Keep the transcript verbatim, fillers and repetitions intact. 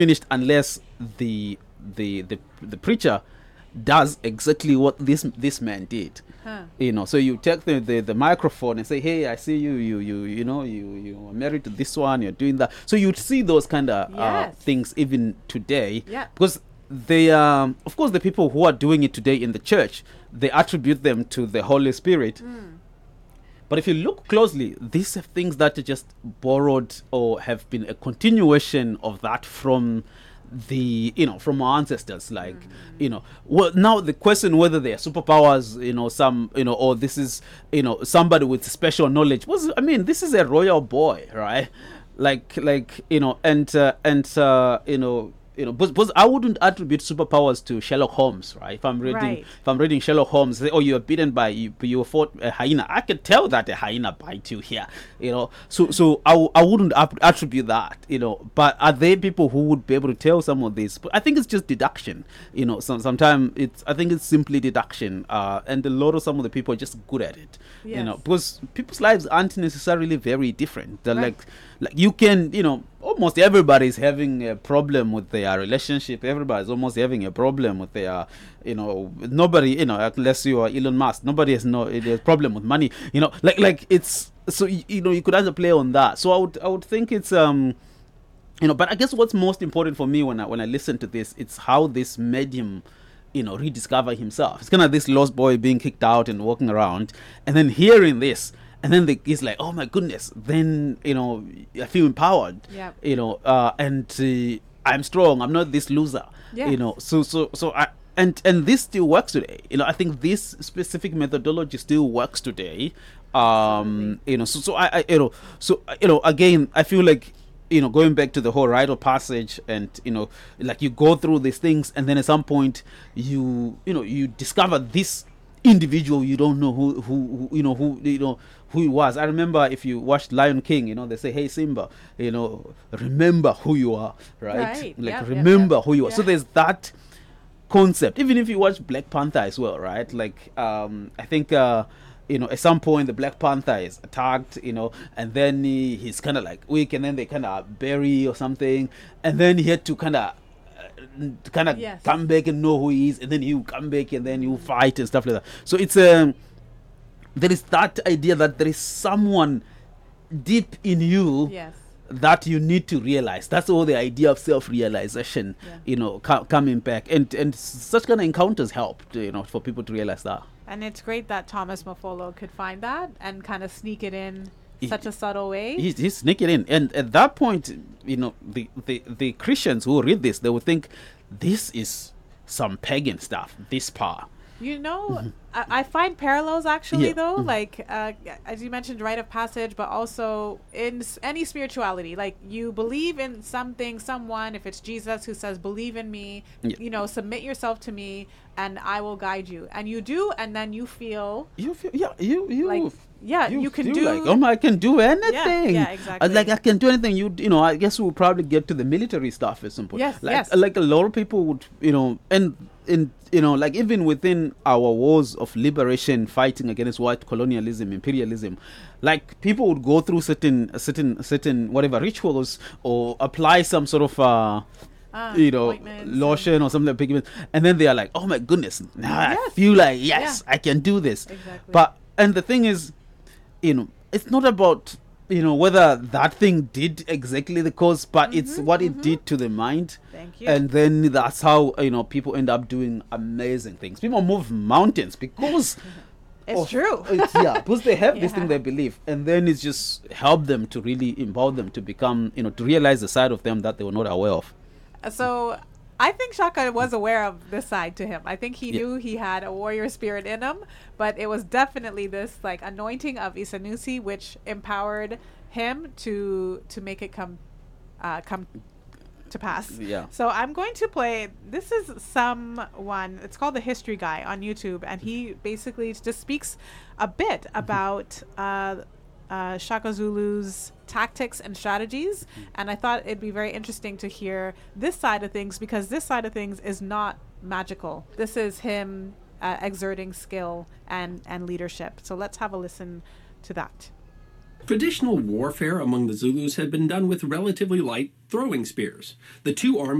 finished unless the the the the preacher does exactly what this this man did. Huh. You know, so you take the, the the microphone and say, hey, I see you you you you know you you are married to this one, you're doing that. So you'd see those kind of uh, Yes. things even today. Yeah. Because they um of course the people who are doing it today in the church, they attribute them to the Holy Spirit. But if you look closely, these are things that are just borrowed or have been a continuation of that from the, you know, from our ancestors. Like, you know, well, now the question whether they are superpowers, you know, some, you know, or this is, you know, somebody with special knowledge was, I mean, this is a royal boy, right? Like, like, you know, and, uh, and, uh, you know, you know, but, but I wouldn't attribute superpowers to Sherlock Holmes, right? If I'm reading, Right. if I'm reading Sherlock Holmes, say, oh, you were bitten by, you, you fought a hyena. I can tell that a hyena bite you here, you know. So, so I, w- I wouldn't ap- attribute that, you know. But are there people who would be able to tell some of this? But I think it's just deduction, you know. Some sometimes it's, I think it's simply deduction, uh, and a lot of some of the people are just good at it, you know, Yes. because people's lives aren't necessarily very different. They're Right. like, like you can, you know, almost everybody's having a problem with their relationship. Everybody's almost having a problem with their, you know, nobody, you know, unless you are Elon Musk, nobody has no a problem with money. You know, like like it's so y- you know you could either play on that. So I would I would think it's um. You know, but I guess what's most important for me when I when I listen to this, it's how this medium, you know, rediscover himself. It's kind of this lost boy being kicked out and walking around, and then hearing this, and then the, he's like, oh my goodness. Then, you know, I feel empowered. Yep. You know, uh, and uh, I'm strong. I'm not this loser. Yes. You know, so so so I. And and this still works today. You know, I think this specific methodology still works today. Um, you know, so so I, I you know so uh, you know again I feel like, you know, going back to the whole rite of passage, and, you know, like you go through these things, and then at some point you you know you discover this individual you don't know who who, who you know who you know who he was. I remember, if you watched Lion King, you know, they say, hey Simba, you know, remember who you are, right? Right. Like, Yep, yep, remember yep. who you are. So Yeah. there's that concept. Even if you watch Black Panther as well, right? Like, um I think uh you know, at some point the Black Panther is attacked, you know, and then he, he's kind of like weak, and then they kind of bury or something, and then he had to kind of kind of Yes. come back and know who he is, and then he'll come back and then he'll fight and stuff like that. So it's um there is that idea that there is someone deep in you Yes. that you need to realize. That's all the idea of self-realization, Yeah. you know, co- coming back, and and such kind of encounters help, you know, for people to realize that. And it's great that Thomas Mafolo could find that and kind of sneak it in He- such a subtle way. He's, he's sneaking in, and at that point, you know, the, the the Christians who read this, they would think this is some pagan stuff, this power. You know, I, I find parallels actually, Yeah. though, Mhm. like uh, as you mentioned, rite of passage, but also in s- any spirituality. Like, you believe in something, someone, if it's Jesus who says, believe in me, Yeah. you know, submit yourself to me and I will guide you. And you do, and then you feel You feel, yeah, you you like, yeah, you, can feel do. like, oh my, I can do anything. yeah, I- exactly. like I can do anything. You you know, I guess we'll probably get to the military stuff at some point. Yes, like, yes. Like a lot of people would, you know, and in you know, like even within our wars of liberation, fighting against white colonialism, imperialism, like people would go through certain certain certain whatever rituals, or apply some sort of uh Ah, you know, ointments and- lotion or something like pigment, and then they are like, oh my goodness, now I Yes. feel like, yes, Yeah. I can do this. Exactly. But and the thing is, you know, it's not about, you know, whether that thing did exactly the cause, but it's what it did to the mind. Thank you. And then that's how, you know, people end up doing amazing things. People move mountains because It's of- true. it's, yeah, because they have this Yeah. thing they believe, and then it's just help them to really empower them to become, you know, to realize the side of them that they were not aware of. So I think Shaka was aware of this side to him. I think he Yeah. knew he had a warrior spirit in him, but it was definitely this like anointing of Isanusi which empowered him to to make it come uh, come to pass. Yeah. So I'm going to play. This is someone. It's called the History Guy on YouTube, and he basically just speaks a bit about uh, uh, Shaka Zulu's tactics and strategies. And I thought it'd be very interesting to hear this side of things, because this side of things is not magical. This is him uh, exerting skill and and leadership. So let's have a listen to that. Traditional warfare among the Zulus had been done with relatively light throwing spears. The two armies